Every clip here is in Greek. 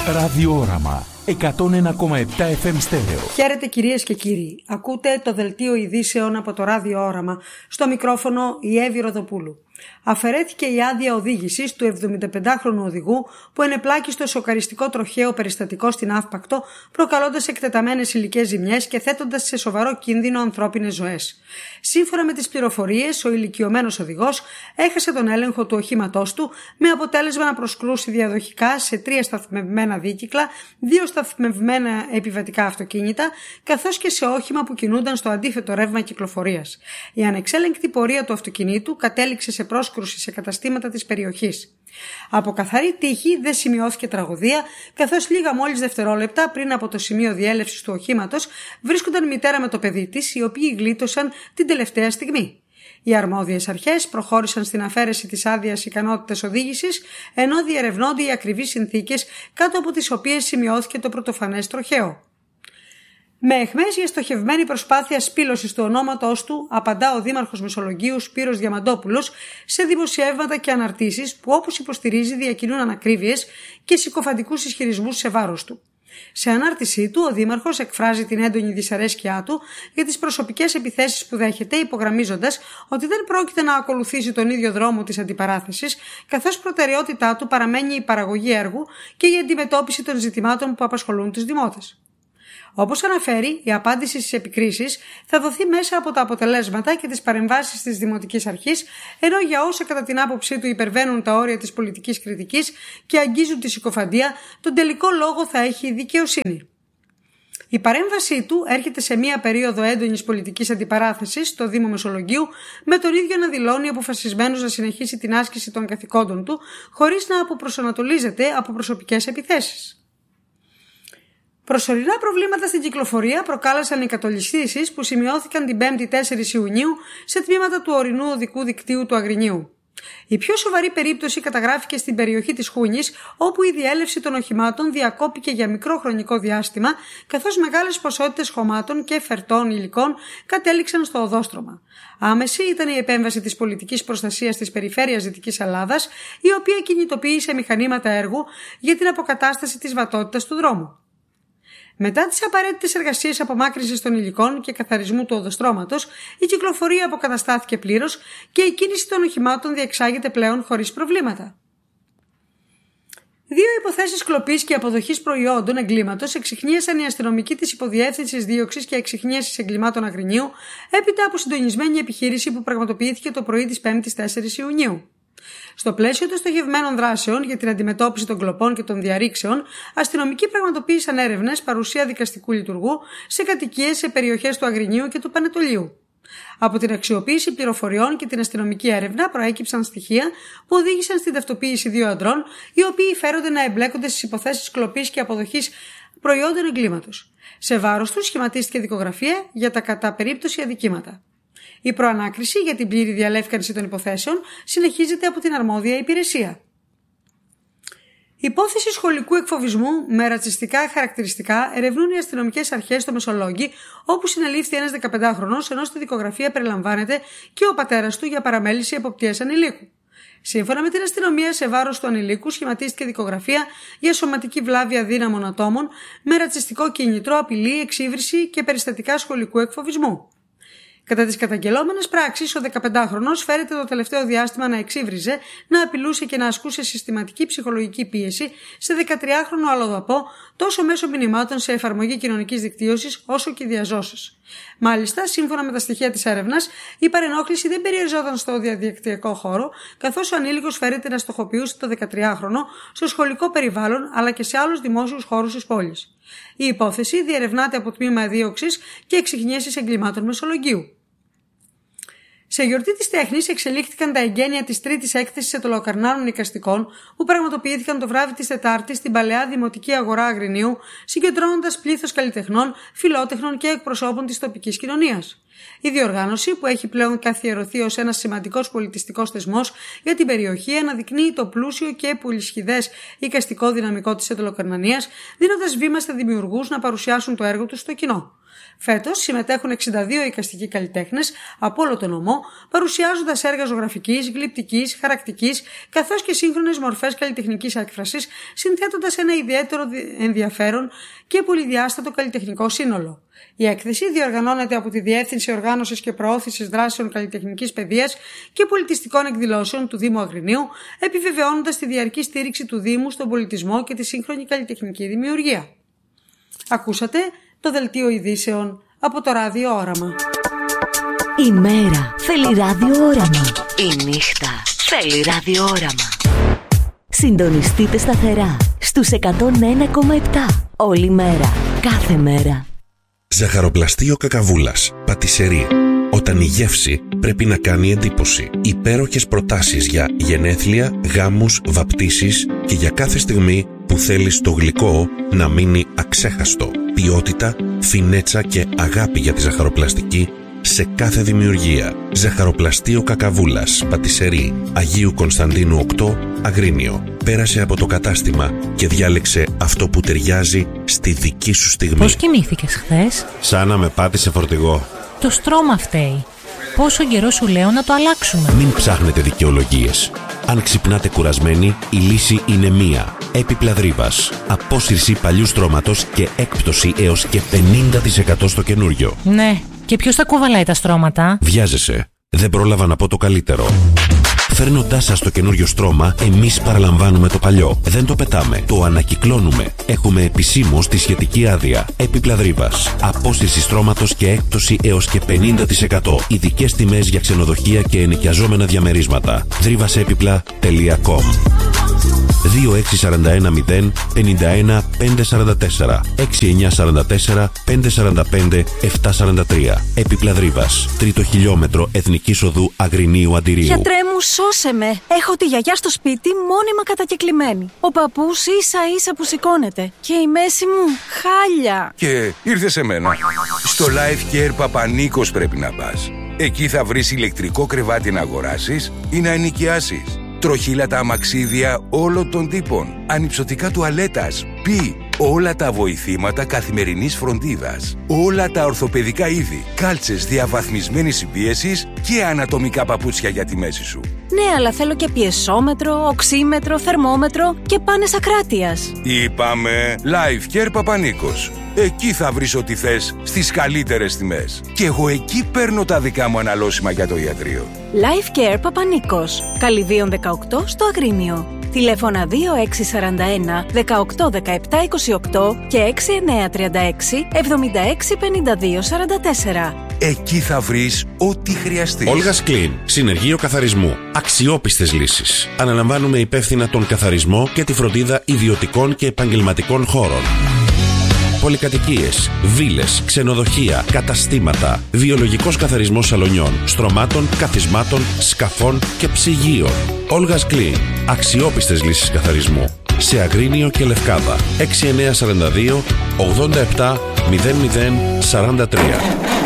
Ραδιόραμα 101,7 FM στέρεο. Χαίρετε κυρίες και κύριοι. Ακούτε το δελτίο ειδήσεων από το Ραδιόραμα. Στο μικρόφωνο η Εύη Ροδοπούλου. Αφαιρέθηκε η άδεια οδήγησης του 75χρονου οδηγού που ενεπλάκη στο σοκαριστικό τροχαίο περιστατικό στην Αύπακτο, προκαλώντας εκτεταμένες υλικές ζημιές και θέτοντας σε σοβαρό κίνδυνο ανθρώπινες ζωές. Σύμφωνα με τις πληροφορίες, ο ηλικιωμένος οδηγός έχασε τον έλεγχο του οχήματός του, με αποτέλεσμα να προσκρούσει διαδοχικά σε 3 σταθμευμένα δίκυκλα, 2 σταθμευμένα επιβατικά αυτοκίνητα, καθώς και σε όχημα που κινούνταν στο αντίθετο ρεύμα κυκλοφορίας. Η ανεξέλεγκτη πορεία του αυτοκινήτου κατέληξε σε πρόσκρουση σε καταστήματα της περιοχής. Από καθαρή τύχη δεν σημειώθηκε τραγωδία, καθώς λίγα μόλις δευτερόλεπτα πριν από το σημείο διέλευσης του οχήματος βρίσκονταν μητέρα με το παιδί της, οι οποίοι γλίτωσαν την τελευταία στιγμή. Οι αρμόδιες αρχές προχώρησαν στην αφαίρεση της άδειας ικανότητας οδήγησης, ενώ διερευνώνται οι ακριβείς συνθήκες κάτω από τις οποίες σημειώθηκε το πρωτοφανές τροχαίο. Με αιχμές για στοχευμένη προσπάθεια σπήλωσης του ονόματός του, απαντά ο Δήμαρχος Μεσολογγίου Σπύρος Διαμαντόπουλος σε δημοσιεύματα και αναρτήσεις που, όπως υποστηρίζει, διακινούν ανακρίβειες και συκοφαντικούς ισχυρισμούς σε βάρος του. Σε ανάρτησή του, ο Δήμαρχος εκφράζει την έντονη δυσαρέσκειά του για τις προσωπικές επιθέσεις που δέχεται, υπογραμμίζοντας ότι δεν πρόκειται να ακολουθήσει τον ίδιο δρόμο της αντιπαράθεσης, καθώς προτεραιότητά του παραμένει η παραγωγή έργου και η αντιμετώπιση των ζητημάτων που απασχολούν τους δημότες. Όπως αναφέρει, η απάντηση στις επικρίσεις θα δοθεί μέσα από τα αποτελέσματα και τις παρεμβάσεις της Δημοτικής Αρχής, ενώ για όσα κατά την άποψή του υπερβαίνουν τα όρια της πολιτικής κριτικής και αγγίζουν τη συκοφαντία, τον τελικό λόγο θα έχει η δικαιοσύνη. Η παρέμβασή του έρχεται σε μία περίοδο έντονης πολιτικής αντιπαράθεσης στο Δήμο Μεσολογγίου, με τον ίδιο να δηλώνει αποφασισμένος να συνεχίσει την άσκηση των καθηκόντων του, χωρίς να αποπροσανατολίζεται από προσωπικές επιθέσεις. Προσωρινά προβλήματα στην κυκλοφορία προκάλεσαν οι κατολιστήσεις που σημειώθηκαν την 5η 4 Ιουνίου σε τμήματα του ορεινού οδικού δικτύου του Αγρινίου. Η πιο σοβαρή περίπτωση καταγράφηκε στην περιοχή της Χούνης, όπου η διέλευση των οχημάτων διακόπηκε για μικρό χρονικό διάστημα, καθώς μεγάλες ποσότητες χωμάτων και φερτών υλικών κατέληξαν στο οδόστρωμα. Άμεση ήταν η επέμβαση της πολιτικής προστασίας της περιφέρειας Δυτικής Ελλάδας, η οποία κινητοποίησε μηχανήματα έργου για την αποκατάσταση της βατότητας του δρόμου. Μετά τις απαραίτητες εργασίες απομάκρυνσης των υλικών και καθαρισμού του οδοστρώματος, η κυκλοφορία αποκαταστάθηκε πλήρως και η κίνηση των οχημάτων διεξάγεται πλέον χωρίς προβλήματα. 2 υποθέσεις κλοπής και αποδοχής προϊόντων εγκλήματος εξιχνίασαν οι αστυνομικοί της Υποδιεύθυνσης Δίωξης και Εξιχνίασης Εγκλημάτων Αγρινίου, έπειτα από συντονισμένη επιχείρηση που πραγματοποιήθηκε το πρωί της 5ης 4 Ιουνίου. Στο πλαίσιο των στοχευμένων δράσεων για την αντιμετώπιση των κλοπών και των διαρρήξεων, αστυνομικοί πραγματοποίησαν έρευνες παρουσία δικαστικού λειτουργού σε κατοικίες σε περιοχές του Αγρινίου και του Πανετολίου. Από την αξιοποίηση πληροφοριών και την αστυνομική έρευνα προέκυψαν στοιχεία που οδήγησαν στην ταυτοποίηση 2 αντρών, οι οποίοι φέρονται να εμπλέκονται στις υποθέσεις κλοπής και αποδοχής προϊόντων εγκλήματος. Σε βάρος τους σχηματίστηκε δικογραφία για τα κατά περίπτωση αδικήματα. Η προανάκριση για την πλήρη διαλεύκανση των υποθέσεων συνεχίζεται από την αρμόδια υπηρεσία. Υπόθεση σχολικού εκφοβισμού με ρατσιστικά χαρακτηριστικά ερευνούν οι αστυνομικές αρχές στο Μεσολόγγι, όπου συνελήφθη ένας 15χρονος, ενώ στη δικογραφία περιλαμβάνεται και ο πατέρας του για παραμέληση εποπτείας ανηλίκου. Σύμφωνα με την αστυνομία, σε βάρος του ανηλίκου σχηματίστηκε δικογραφία για σωματική βλάβη αδύναμων ατόμων με ρατσιστικό κίνητρο, απειλή, εξύβριση και περιστατικά σχολικού εκφοβισμού. Κατά τις καταγγελόμενες πράξεις, ο 15χρονος φέρεται το τελευταίο διάστημα να εξύβριζε, να απειλούσε και να ασκούσε συστηματική ψυχολογική πίεση σε 13χρονο αλλοδαπό, τόσο μέσω μηνυμάτων σε εφαρμογή κοινωνικής δικτύωσης, όσο και διαζώσεις. Μάλιστα, σύμφωνα με τα στοιχεία της έρευνας, η παρενόχληση δεν περιοριζόταν στο διαδικτυακό χώρο, καθώς ο ανήλικος φέρεται να στοχοποιούσε το 13χρονο στο σχολικό περιβάλλον, αλλά και σε άλλους δημόσιους χώρους της πόλης. Η υπόθεση διερευνάται από τμήμα δίωξης και εξιχνίασης εγκλημάτων Μεσολογγίου. Σε γιορτή της τέχνης εξελίχθηκαν τα εγγένεια της τρίτης έκθεσης ετωλοκαρνάνων εικαστικών που πραγματοποιήθηκαν το βράδυ της Τετάρτης στην παλαιά Δημοτική Αγορά Αγρινίου, συγκεντρώνοντας πλήθος καλλιτεχνών, φιλότεχνων και εκπροσώπων της τοπικής κοινωνίας. Η διοργάνωση, που έχει πλέον καθιερωθεί ως ένας σημαντικός πολιτιστικός θεσμός για την περιοχή, αναδεικνύει το πλούσιο και πολυσχηδές εικαστικό δυναμικό της ετωλοκαρνανίας, δίνοντας βήμα στα δημιουργούς να παρουσιάσουν το έργο τους στο κοινό. Φέτος συμμετέχουν 62 εικαστικοί καλλιτέχνες από όλο τον νομό, παρουσιάζοντας έργα ζωγραφικής, γλυπτικής, χαρακτικής, καθώς και σύγχρονες μορφές καλλιτεχνικής έκφρασης, συνθέτοντας ένα ιδιαίτερο ενδιαφέρον και πολυδιάστατο καλλιτεχνικό σύνολο. Η έκθεση διοργανώνεται από τη Διεύθυνση Οργάνωσης και Προώθησης Δράσεων Καλλιτεχνικής Παιδείας και Πολιτιστικών Εκδηλώσεων του Δήμου Αγρινίου, επιβεβαιώνοντας τη διαρκή στήριξη του Δήμου στον πολιτισμό και τη σύγχρονη καλλιτεχνική δημιουργία. Ακούσατε το δελτίο ειδήσεων από το Ράδιο Όραμα. Η μέρα θέλει ραδιόραμα. Η νύχτα θέλει ραδιόραμα. Συντονιστείτε σταθερά στους 101,7 όλη μέρα, κάθε μέρα. Ζαχαροπλαστείο Κακαβούλας, πατισερί. Όταν η γεύση πρέπει να κάνει εντύπωση. Υπέροχες προτάσεις για γενέθλια, γάμους, βαπτίσεις και για κάθε στιγμή που θέλεις το γλυκό να μείνει αξέχαστο. Ποιότητα, φινέτσα και αγάπη για τη ζαχαροπλαστική σε κάθε δημιουργία. Ζαχαροπλαστείο Κακαβούλας, πατισερί, Αγίου Κωνσταντίνου 8, Αγρίνιο. Πέρασε από το κατάστημα και διάλεξε αυτό που ταιριάζει στη δική σου στιγμή. Πώς κοιμήθηκες χθες? Σαν να με πάτησε φορτηγό. Το στρώμα φταίει. Πόσο καιρό σου λέω να το αλλάξουμε? Μην ψάχνετε δικαιολογίες. Αν ξυπνάτε κουρασμένοι, η λύση είναι μία. Έπιπλα Δρύβας. Απόσυρση παλιού στρώματος και έκπτωση έως και 50% στο καινούριο. Ναι, και ποιος θα κουβαλάει τα στρώματα? Βιάζεσαι. Δεν πρόλαβα να πω το καλύτερο. Φέρνοντάς σας το καινούριο στρώμα, εμείς παραλαμβάνουμε το παλιό. Δεν το πετάμε, το ανακυκλώνουμε. Έχουμε επισήμως τη σχετική άδεια. Έπιπλα Δρύβας. Απόσυρση στρώματος και έκπτωση έως και 50%. Ειδικές τιμές για ξενοδοχεία και ενοικιαζόμενα διαμερίσματα. Drivasepipla.com 2641 051 544 6944 545 743. Έπιπλα Δρύβας. Τρίτο χιλιόμετρο Εθνικής Οδού Αγρινίου Αντιρίου. Γιατρέ μου, σώσε με. Έχω τη γιαγιά στο σπίτι μόνιμα κατακεκλημένη. Ο παππούς ίσα ίσα που σηκώνεται. Και η μέση μου χάλια. Και ήρθε σε μένα. Στο Life Care Παπανίκος πρέπει να πας. Εκεί θα βρεις ηλεκτρικό κρεβάτι να αγοράσεις ή να ενοικιάσεις. Τροχύλατα αμαξίδια όλων των τύπων. Ανυψωτικά τουαλέτας. Όλα τα βοηθήματα καθημερινής φροντίδας. Όλα τα ορθοπαιδικά είδη. Κάλτσες διαβαθμισμένης συμπίεσης και ανατομικά παπούτσια για τη μέση σου. Ναι, αλλά θέλω και πιεσόμετρο, οξύμετρο, θερμόμετρο και πάνες ακράτειας. Είπαμε Life Care Παπανίκος. Εκεί θα βρεις ό,τι θες στις καλύτερες τιμές. Και εγώ εκεί παίρνω τα δικά μου αναλώσιμα για το ιατρείο. Life Care Παπανίκος. Καλυδίων 18 στο Αγρίνιο. Τηλέφωνα 2641 18 17 28 και 6936 76 52 44. Εκεί θα βρεις ό,τι χρειαστείς. Όλγας Clean, συνεργείο καθαρισμού. Αξιόπιστες λύσεις. Αναλαμβάνουμε υπεύθυνα τον καθαρισμό και τη φροντίδα ιδιωτικών και επαγγελματικών χώρων. Πολυκατοικίες, βίλες, ξενοδοχεία, καταστήματα, βιολογικός καθαρισμός σαλονιών, στρωμάτων, καθισμάτων, σκαφών και ψυγείων. Όλγας Clean, αξιόπιστες λύσεις καθαρισμού. Σε Αγρίνιο και Λευκάδα. 6942 87 00 43.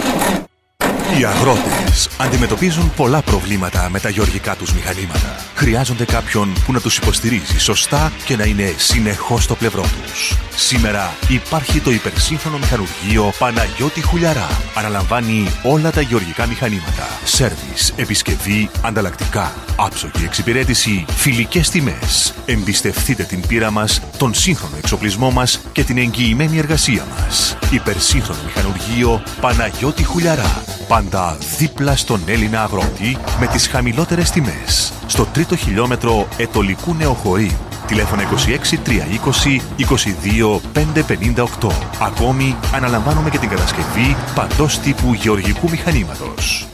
Οι αγρότες αντιμετωπίζουν πολλά προβλήματα με τα γεωργικά τους μηχανήματα. Χρειάζονται κάποιον που να τους υποστηρίζει σωστά και να είναι συνεχώς στο πλευρό τους. Σήμερα υπάρχει το υπερσύγχρονο μηχανουργείο Παναγιώτη Χουλιαρά. Αναλαμβάνει όλα τα γεωργικά μηχανήματα. Σέρβις, επισκευή, ανταλλακτικά, άψογη εξυπηρέτηση, φιλικές τιμές. Εμπιστευτείτε την πείρα μας, τον σύγχρονο εξοπλισμό μας και την εγγυημένη εργασία μας. Υπερσύγχρονο μηχανουργείο Παναγιώτη Χουλιαρά. Πάντα δίπλα στον Έλληνα αγρότη με τις χαμηλότερες τιμές. Στο τρίτο χιλιόμετρο Ετωλικού Νεοχωρίου. Τηλέφωνο 26 320 22 558. Ακόμη αναλαμβάνουμε και την κατασκευή παντός τύπου γεωργικού μηχανήματος.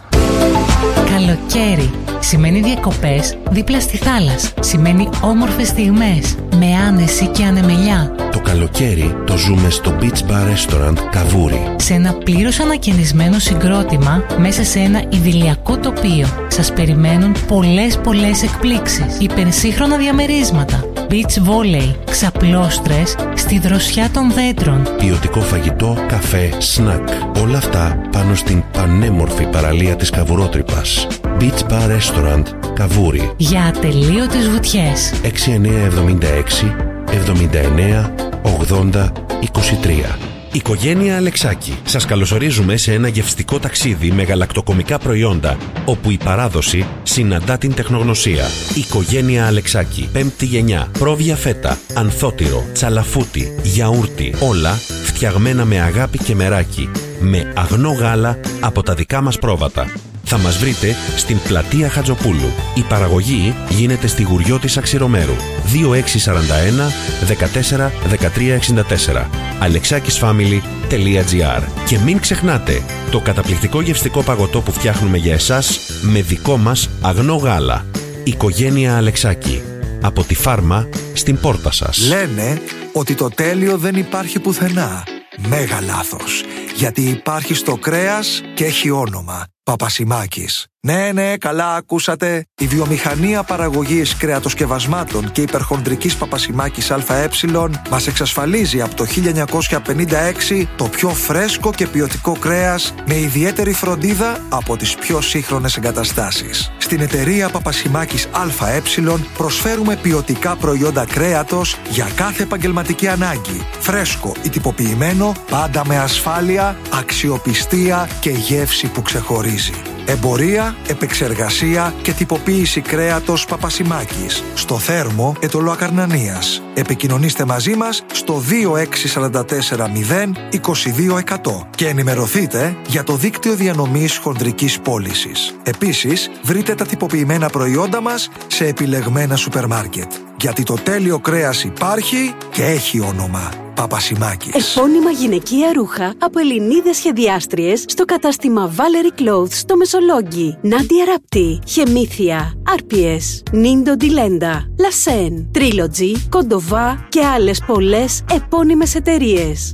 Καλοκαίρι σημαίνει διακοπές δίπλα στη θάλασσα. Σημαίνει όμορφες στιγμές με άνεση και ανεμελιά. Το καλοκαίρι το ζούμε στο Beach Bar Restaurant Καβούρι. Σε ένα πλήρως ανακαινισμένο συγκρότημα μέσα σε ένα ιδηλιακό τοπίο. Σας περιμένουν πολλές εκπλήξεις. Υπερσύγχρονα διαμερίσματα. Beach volley, ξαπλώστρες στη δροσιά των δέντρων. Ποιοτικό φαγητό, καφέ, σνακ. Όλα αυτά πάνω στην πανέμορφη παραλία της Καβουρότρυπας. Beach Bar Restaurant Καβούρι. Για ατελείωτες βουτιές. 6976 79 80 23. Οικογένεια Αλεξάκη. Σας καλωσορίζουμε σε ένα γευστικό ταξίδι με γαλακτοκομικά προϊόντα, όπου η παράδοση συναντά την τεχνογνωσία. Οικογένεια Αλεξάκη. 5η γενιά. Πρόβια φέτα, ανθότυρο, τσαλαφούτι, γιαούρτι. Όλα φτιαγμένα με αγάπη και μεράκι. Με αγνό γάλα από τα δικά μας πρόβατα. Θα μας βρείτε στην πλατεία Χατζοπούλου. Η παραγωγή γίνεται στη Γουριό της Αξιρομέρου. 2641 14 13 64. alexakisfamily.gr. Και μην ξεχνάτε το καταπληκτικό γευστικό παγωτό που φτιάχνουμε για εσάς με δικό μας αγνό γάλα. Οικογένεια Αλεξάκη. Από τη φάρμα στην πόρτα σας. Λένε ότι το τέλειο δεν υπάρχει πουθενά. Μέγα λάθος. Γιατί υπάρχει στο κρέας και έχει όνομα. Παπασημάκης. Ναι, καλά ακούσατε. Η βιομηχανία παραγωγής κρεατοσκευασμάτων και υπερχονδρικής Παπασημάκης ΑΕ μας εξασφαλίζει από το 1956 το πιο φρέσκο και ποιοτικό κρέας με ιδιαίτερη φροντίδα από τις πιο σύγχρονες εγκαταστάσεις. Στην εταιρεία Παπασημάκης ΑΕ προσφέρουμε ποιοτικά προϊόντα κρέατος για κάθε επαγγελματική ανάγκη. Φρέσκο ή τυποποιημένο, πάντα με ασφάλεια, αξιοπιστία και γεύση που ξεχωρίζει. Εμπορία, επεξεργασία και τυποποίηση κρέατος Παπασημάκης. Στο Θέρμο, Ετωλό Ακαρνανίας. Επικοινωνήστε μαζί μας στο 26440 22100 και ενημερωθείτε για το δίκτυο διανομής χονδρικής πώλησης. Επίσης, βρείτε τα τυποποιημένα προϊόντα μας σε επιλεγμένα σούπερ μάρκετ. Γιατί το τέλειο κρέας υπάρχει και έχει όνομα. Παπασημάκης. Επώνυμα γυναικεία ρούχα από Ελληνίδες σχεδιάστριες στο κατάστημα Valerie Clothes στο Μεσολόγγι. Νάντια Ραπτή, Χεμήθεια, Άρπιες, Νίντο Ντιλέντα, Λασέν, Trilogy, Κοντοβά και άλλες πολλές επώνυμες εταιρείες.